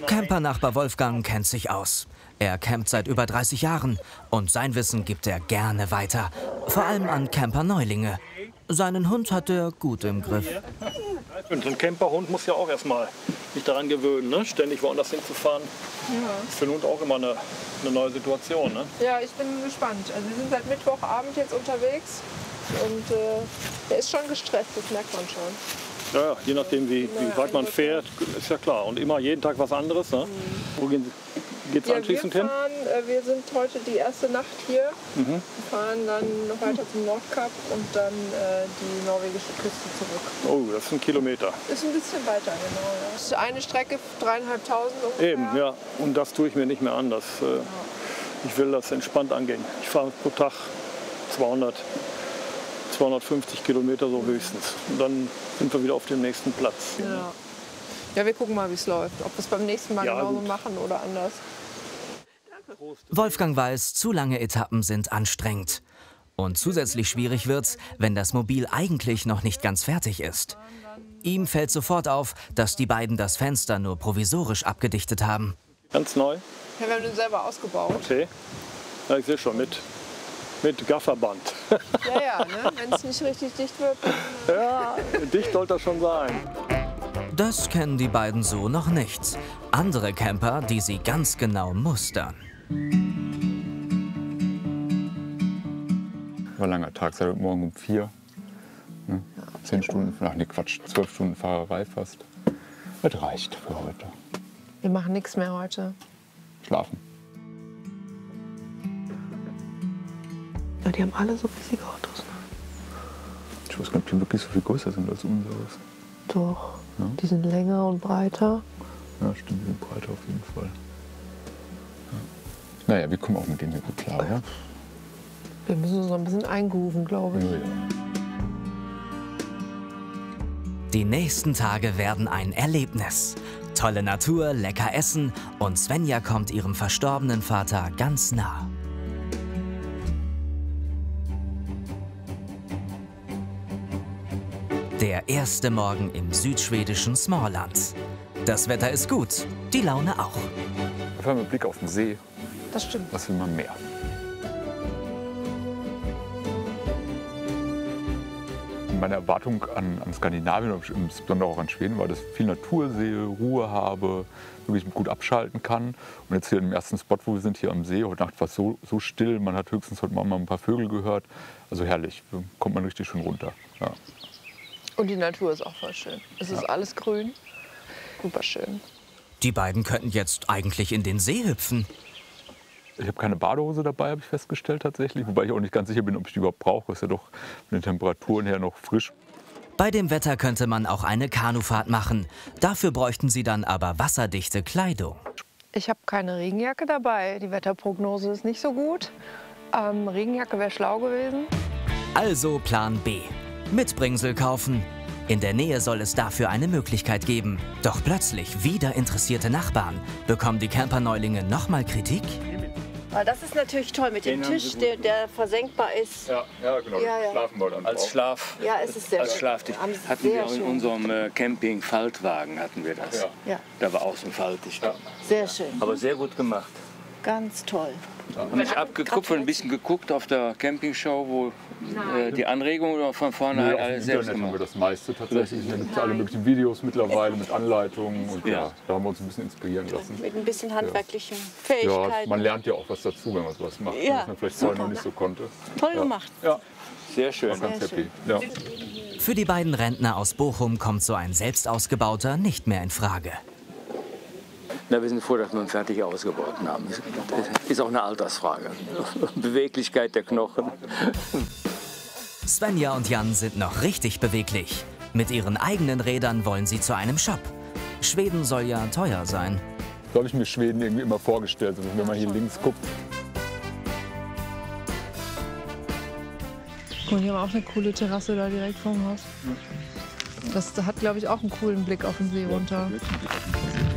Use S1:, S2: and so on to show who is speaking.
S1: Campernachbar Wolfgang kennt sich aus. Er campt seit über 30 Jahren und sein Wissen gibt er gerne weiter. Vor allem an Camper-Neulinge. Seinen Hund hat er gut im Griff.
S2: Und so ein Camperhund muss ja auch erstmal sich daran gewöhnen, ne? Ständig woanders hinzufahren.
S3: Ja.
S2: Ist für den Hund auch immer eine neue Situation. Ne?
S3: Ja, ich bin gespannt. Also wir sind seit Mittwochabend jetzt unterwegs und der ist schon gestresst, das merkt man schon.
S2: Ja, je nachdem wie weit man fährt, ist ja klar. Und immer jeden Tag was anderes. Ne? Wo geht's anschließend hin?
S3: Wir sind heute die erste Nacht hier. Wir fahren dann noch weiter zum Nordkap und dann die norwegische Küste zurück.
S2: Oh, das ist ein Kilometer.
S3: Ist ein bisschen weiter, genau. Ja. Das ist eine Strecke 3.500 ungefähr.
S2: Eben, ja. Und das tue ich mir nicht mehr an. Ich will das entspannt angehen. Ich fahre pro Tag 250 Kilometer so höchstens. Und dann sind wir wieder auf dem nächsten Platz.
S3: Ja, ja, wir gucken mal, wie es läuft. Ob wir es beim nächsten Mal genauso
S2: gut
S3: machen oder anders.
S1: Wolfgang weiß, zu lange Etappen sind anstrengend. Und zusätzlich schwierig wird's, wenn das Mobil eigentlich noch nicht ganz fertig ist. Ihm fällt sofort auf, dass die beiden das Fenster nur provisorisch abgedichtet haben.
S2: Ganz neu?
S3: Ja, wir haben den selber ausgebaut.
S2: Okay. Ja, ich sehe schon, mit Gafferband.
S3: Ja, ne? Wenn es nicht richtig dicht wird.
S2: Ja, dicht sollte das schon sein.
S1: Das kennen die beiden so noch nicht. Andere Camper, die sie ganz genau mustern.
S4: War ein langer Tag, seit heute Morgen um 4. Ne? 10 Stunden, ach nee, Quatsch, 12 Stunden Fahrerei fast. Das reicht für heute.
S3: Wir machen nichts mehr heute.
S4: Schlafen.
S3: Ja, die haben alle so riesige Autos. Ne?
S4: Ich weiß gar nicht, ob die wirklich so viel größer sind als unseres.
S3: Doch,
S4: ja?
S3: Die sind länger und breiter.
S4: Ja, stimmt, die sind breiter auf jeden Fall. Ja. Naja, wir kommen auch mit denen hier gut klar, ja?
S3: Wir müssen uns noch ein bisschen eingrooven, glaube ich.
S4: Ja.
S1: Die nächsten Tage werden ein Erlebnis. Tolle Natur, lecker Essen und Svenja kommt ihrem verstorbenen Vater ganz nah. Der erste Morgen im südschwedischen Småland. Das Wetter ist gut, die Laune auch.
S4: Einfach mit Blick auf den See.
S3: Das stimmt.
S4: Was will man mehr? Meine Erwartung an Skandinavien und insbesondere auch an Schweden war, dass ich viel Natur sehe, Ruhe habe, wirklich gut abschalten kann. Und jetzt hier im ersten Spot, wo wir sind, hier am See, heute Nacht war es so still, man hat höchstens heute Morgen mal ein paar Vögel gehört. Also herrlich, da kommt man richtig schön runter. Ja.
S3: Und die Natur ist auch voll schön. Es ist alles grün, super schön.
S1: Die beiden könnten jetzt eigentlich in den See hüpfen.
S4: Ich habe keine Badehose dabei, habe ich festgestellt tatsächlich. Wobei ich auch nicht ganz sicher bin, ob ich die überhaupt brauche. Ist ja doch von den Temperaturen her noch frisch.
S1: Bei dem Wetter könnte man auch eine Kanufahrt machen. Dafür bräuchten sie dann aber wasserdichte Kleidung.
S3: Ich habe keine Regenjacke dabei. Die Wetterprognose ist nicht so gut. Regenjacke wäre schlau gewesen.
S1: Also Plan B. Mitbringsel kaufen. In der Nähe soll es dafür eine Möglichkeit geben. Doch plötzlich wieder interessierte Nachbarn. Bekommen die Camperneulinge nochmal Kritik?
S5: Das ist natürlich toll mit dem Tisch, der versenkbar ist.
S4: Ja, genau.
S5: Ja.
S4: Schlafen wir dann
S6: Als
S4: drauf.
S6: Schlaf.
S5: Ja, es ist sehr
S6: Als
S5: schön.
S6: Schlaftisch hatten wir auch in unserem Camping-Faltwagen hatten wir das.
S5: Ja.
S6: Da war außen faltig. Ja.
S5: Sehr schön.
S6: Aber sehr gut gemacht.
S5: Ganz toll.
S6: Und ich habe ein bisschen geguckt auf der Campingshow, wo die Anregungen von vorne
S4: Nee, auf dem
S6: alles selbst
S4: Internet haben wir
S6: gemacht.
S4: das meiste tatsächlich. Da gibt es alle möglichen Videos mittlerweile mit Anleitungen. Und ja, da haben wir uns ein bisschen inspirieren lassen.
S5: Mit ein bisschen handwerklichen
S4: Ja,
S5: Fähigkeiten.
S4: man lernt ja auch was dazu, wenn man sowas macht,
S5: Ja,
S4: was man vielleicht vorher noch nicht so konnte.
S5: Toll gemacht.
S4: Ja,
S6: Sehr schön.
S4: ganz happy. Ja.
S1: Für die beiden Rentner aus Bochum kommt so ein selbst ausgebauter nicht mehr in Frage.
S6: Na, wir sind froh, dass wir einen fertig ausgebauten haben. Das ist auch eine Altersfrage. Beweglichkeit der Knochen.
S1: Svenja und Jan sind noch richtig beweglich. Mit ihren eigenen Rädern wollen sie zu einem Shop. Schweden soll ja teuer sein.
S4: So habe ich mir Schweden irgendwie immer vorgestellt, also wenn man hier links guckt.
S3: Und hier haben wir auch eine coole Terrasse da direkt vorm Haus. Das hat, glaube ich, auch einen coolen Blick auf den See runter.